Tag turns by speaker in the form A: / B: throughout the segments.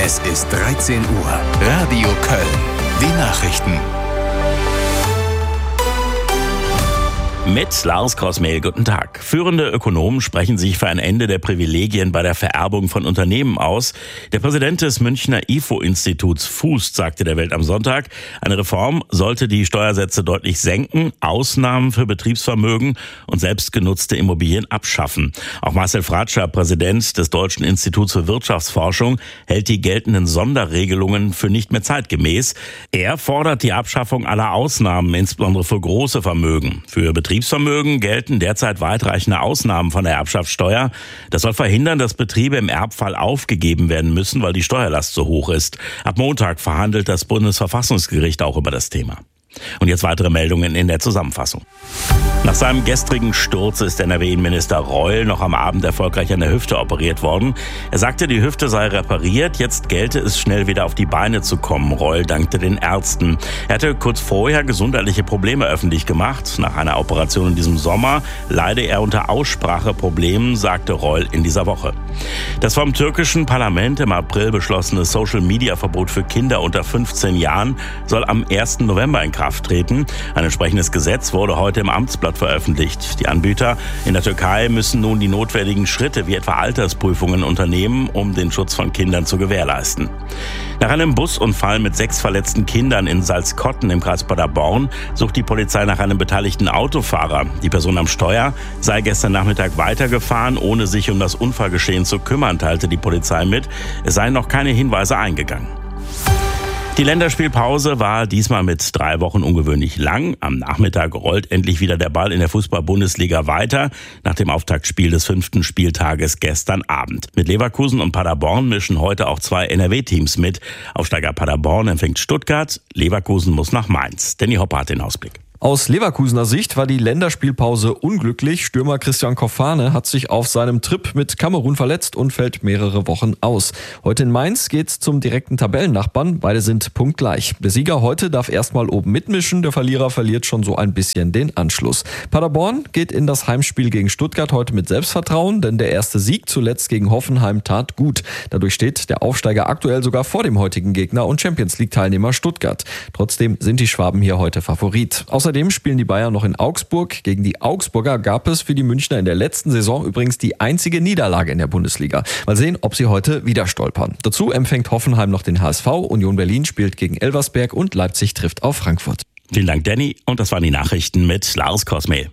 A: Es ist 13 Uhr. Radio Köln. Die Nachrichten.
B: Mit Lars Korsmehl, guten Tag. Führende Ökonomen sprechen sich für ein Ende der Privilegien bei der Vererbung von Unternehmen aus. Der Präsident des Münchner IFO-Instituts Fußt sagte der Welt am Sonntag, eine Reform sollte die Steuersätze deutlich senken, Ausnahmen für Betriebsvermögen und selbstgenutzte Immobilien abschaffen. Auch Marcel Fratscher, Präsident des Deutschen Instituts für Wirtschaftsforschung, hält die geltenden Sonderregelungen für nicht mehr zeitgemäß. Er fordert die Abschaffung aller Ausnahmen, insbesondere für große Vermögen. Für Betriebsvermögen gelten derzeit weitreichende Ausnahmen von der Erbschaftssteuer. Das soll verhindern, dass Betriebe im Erbfall aufgegeben werden müssen, weil die Steuerlast so hoch ist. Ab Montag verhandelt das Bundesverfassungsgericht auch über das Thema. Und jetzt weitere Meldungen in der Zusammenfassung. Nach seinem gestrigen Sturz ist NRW-Innenminister Reul noch am Abend erfolgreich an der Hüfte operiert worden. Er sagte, die Hüfte sei repariert, jetzt gelte es schnell wieder auf die Beine zu kommen. Reul dankte den Ärzten. Er hatte kurz vorher gesundheitliche Probleme öffentlich gemacht. Nach einer Operation in diesem Sommer leide er unter Ausspracheproblemen, sagte Reul in dieser Woche. Das vom türkischen Parlament im April beschlossene Social-Media-Verbot für Kinder unter 15 Jahren soll am 1. November in Kraft treten. Ein entsprechendes Gesetz wurde heute im Amtsblatt veröffentlicht. Die Anbieter in der Türkei müssen nun die notwendigen Schritte wie etwa Altersprüfungen unternehmen, um den Schutz von Kindern zu gewährleisten. Nach einem Busunfall mit 6 verletzten Kindern in Salzkotten im Kreis Paderborn sucht die Polizei nach einem beteiligten Autofahrer. Die Person am Steuer sei gestern Nachmittag weitergefahren, ohne sich um das Unfallgeschehen zu kümmern, teilte die Polizei mit. Es seien noch keine Hinweise eingegangen. Die Länderspielpause war diesmal mit 3 Wochen ungewöhnlich lang. Am Nachmittag rollt endlich wieder der Ball in der Fußball-Bundesliga weiter, nach dem Auftaktspiel des 5. Spieltages gestern Abend. Mit Leverkusen und Paderborn mischen heute auch 2 NRW-Teams mit. Aufsteiger Paderborn empfängt Stuttgart, Leverkusen muss nach Mainz. Danny Hopper hat den Ausblick.
C: Aus Leverkusener Sicht war die Länderspielpause unglücklich. Stürmer Christian Kofane hat sich auf seinem Trip mit Kamerun verletzt und fällt mehrere Wochen aus. Heute in Mainz geht's zum direkten Tabellennachbarn. Beide sind punktgleich. Der Sieger heute darf erstmal oben mitmischen. Der Verlierer verliert schon so ein bisschen den Anschluss. Paderborn geht in das Heimspiel gegen Stuttgart heute mit Selbstvertrauen, denn der erste Sieg zuletzt gegen Hoffenheim tat gut. Dadurch steht der Aufsteiger aktuell sogar vor dem heutigen Gegner und Champions-League-Teilnehmer Stuttgart. Trotzdem sind die Schwaben hier heute Favorit. Außerdem spielen die Bayern noch in Augsburg. Gegen die Augsburger gab es für die Münchner in der letzten Saison übrigens die einzige Niederlage in der Bundesliga. Mal sehen, ob sie heute wieder stolpern. Dazu empfängt Hoffenheim noch den HSV. Union Berlin spielt gegen Elversberg und Leipzig trifft auf Frankfurt.
B: Vielen Dank, Danny. Und das waren die Nachrichten mit Lars Korsmehl.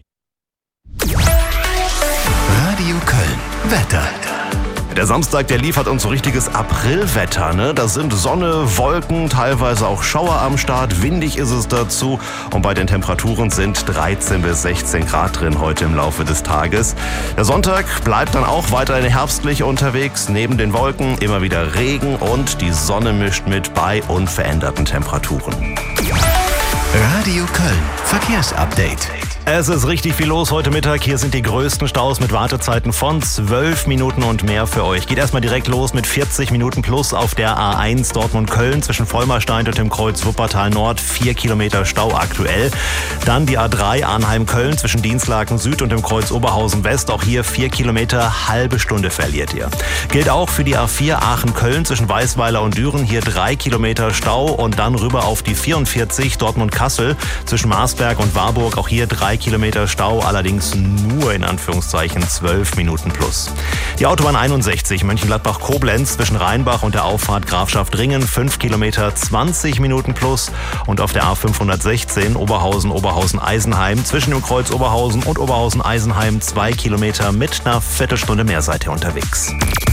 A: Radio Köln. Wetter.
D: Der Samstag, der liefert uns so richtiges Aprilwetter, ne? Da sind Sonne, Wolken, teilweise auch Schauer am Start, windig ist es dazu und bei den Temperaturen sind 13 bis 16 Grad drin heute im Laufe des Tages. Der Sonntag bleibt dann auch weiterhin herbstlich unterwegs, neben den Wolken immer wieder Regen und die Sonne mischt mit bei unveränderten Temperaturen.
A: Radio Köln. Verkehrsupdate.
D: Es ist richtig viel los heute Mittag. Hier sind die größten Staus mit Wartezeiten von 12 Minuten und mehr für euch. Geht erstmal direkt los mit 40 Minuten plus auf der A1 Dortmund-Köln zwischen Vollmerstein und dem Kreuz Wuppertal Nord. 4 Kilometer Stau aktuell. Dann die A3 Arnheim-Köln zwischen Dienstlaken Süd und dem Kreuz Oberhausen West. Auch hier 4 Kilometer, halbe Stunde verliert ihr. Gilt auch für die A4 Aachen-Köln zwischen Weißweiler und Düren. Hier 3 Kilometer Stau und dann rüber auf die 44 Dortmund-Kassel zwischen Marsberg und Warburg. Auch hier 3 Kilometer Stau, allerdings nur in Anführungszeichen 12 Minuten plus. Die Autobahn 61 Mönchengladbach-Koblenz zwischen Rheinbach und der Auffahrt Grafschaft-Ringen 5 Kilometer 20 Minuten plus und auf der A516 Oberhausen-Eisenheim zwischen dem Kreuz Oberhausen und Oberhausen-Eisenheim 2 Kilometer mit einer Viertelstunde mehr seid ihr unterwegs.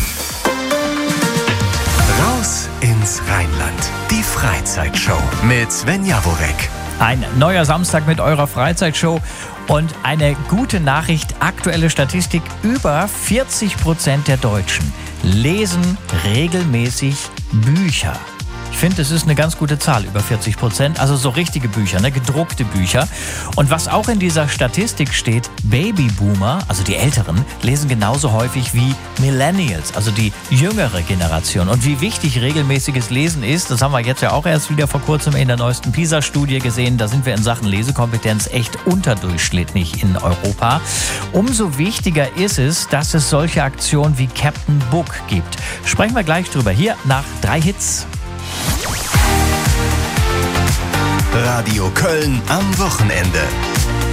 A: Raus ins Rheinland. Die Freizeitshow mit Sven Jaworek.
E: Ein neuer Samstag mit eurer Freizeitshow und eine gute Nachricht, aktuelle Statistik, über 40% der Deutschen lesen regelmäßig Bücher. Ich finde, es ist eine ganz gute Zahl, über 40%. Also so richtige Bücher, ne? Gedruckte Bücher. Und was auch in dieser Statistik steht, Babyboomer, also die Älteren, lesen genauso häufig wie Millennials, also die jüngere Generation. Und wie wichtig regelmäßiges Lesen ist, das haben wir jetzt ja auch erst wieder vor kurzem in der neuesten PISA-Studie gesehen. Da sind wir in Sachen Lesekompetenz echt unterdurchschnittlich in Europa. Umso wichtiger ist es, dass es solche Aktionen wie Captain Book gibt. Sprechen wir gleich drüber hier nach 3 Hits.
A: Radio Köln am Wochenende.